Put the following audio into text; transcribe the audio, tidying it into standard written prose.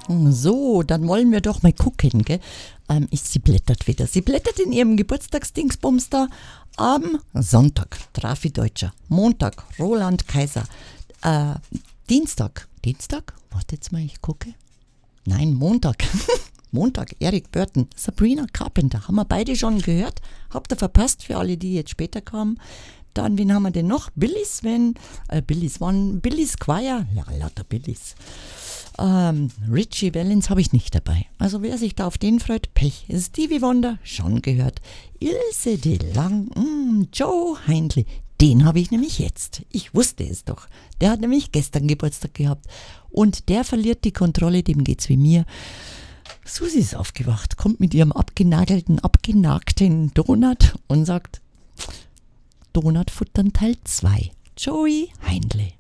So, dann wollen wir doch mal gucken, gell? Sie blättert wieder. Sie blättert in ihrem Geburtstagsdingsbums da. Am Sonntag, Trafi Deutscher. Montag, Roland Kaiser. Dienstag. Warte jetzt mal, ich gucke. Nein, Montag. Montag, Eric Burton, Sabrina Carpenter. Haben wir beide schon gehört? Habt ihr verpasst für alle, die jetzt später kamen? Dann, wen haben wir denn noch? Billy Squire. Ja, lauter Billys. Richie Valens habe ich nicht dabei. Also wer sich da auf den freut, Pech. Stevie Wonder, schon gehört. Ilse de Lang, Joe Heindle, den habe ich nämlich jetzt. Ich wusste es doch. Der hat nämlich gestern Geburtstag gehabt. Und der verliert die Kontrolle, dem geht's wie mir. Susi ist aufgewacht, kommt mit ihrem abgenagten Donut und sagt, Donut futtern Teil 2. Joey Heindle.